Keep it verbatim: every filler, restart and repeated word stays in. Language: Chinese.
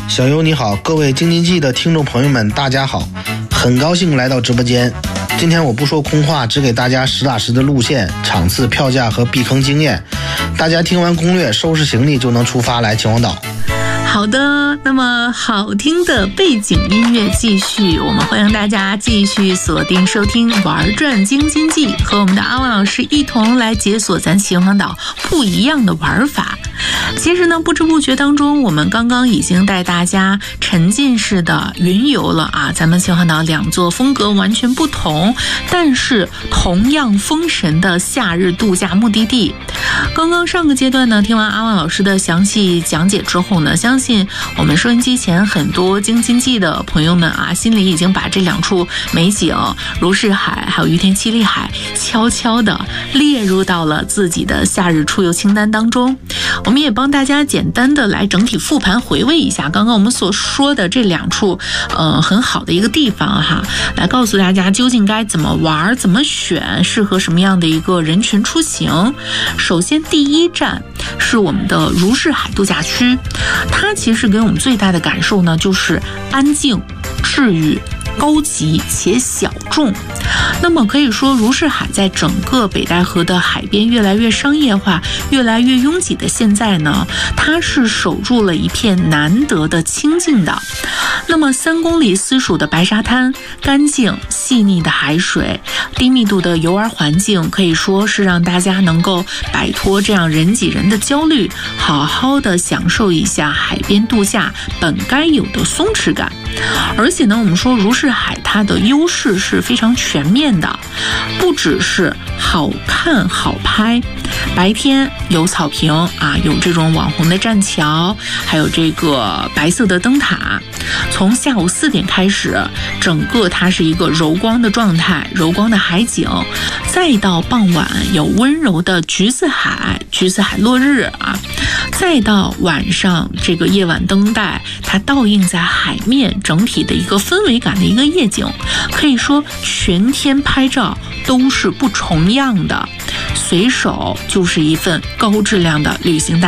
小优你好，各位京津冀的听众朋友们大家好，很高兴来到直播间。今天我不说空话，只给大家实打实的路线、场次、票价和避坑经验，大家听完攻略收拾行李就能出发来秦皇岛。 好的，那么好听的背景音乐继续，我们欢迎大家继续锁定收听玩转京津冀，和我们的阿万老师一同来解锁咱秦皇岛不一样的玩法。其实呢，不知不觉当中，我们刚刚已经带大家沉浸式的云游了啊！咱们秦皇岛两座风格完全不同，但是同样封神的夏日度假目的地。刚刚上个阶段呢，听完阿万老师的详细讲解之后呢，相信我们收音机前很多京津冀的朋友们啊，心里已经把这两处美景如是海还有于田七里海悄悄的列入到了自己的夏日出游清单当中。我们也帮大家简单的来整体复盘回味一下刚刚我们所说的这两处呃很好的一个地方哈，来告诉大家究竟该怎么玩，怎么选，适合什么样的一个人群出行。首先第一站是我们的如是海度假区，它其实给我们最大的感受呢就是安静、治愈、高级且小众。那么可以说，如是海在整个北戴河的海边越来越商业化、越来越拥挤的现在呢，它是守住了一片难得的清静的。那么三公里私属的白沙滩，干净细腻的海水，低密度的游玩环境，可以说是让大家能够摆脱这样人挤人的焦虑，好好的享受一下海边度假本该有的松弛感。而且呢，我们说如是海它的优势是非常全面的，不只是好看好拍，白天有草坪啊，有这种网红的栈桥，还有这个白色的灯塔。从下午四点开始，整个它是一个柔光的状态，柔光的海景，再到傍晚有温柔的橘子海，橘子海落日啊，再到晚上这个夜晚灯带，它倒映在海面，整体的一个氛围感的一个夜景，可以说全天拍照都是不重样的，随手就是一份高质量的旅行大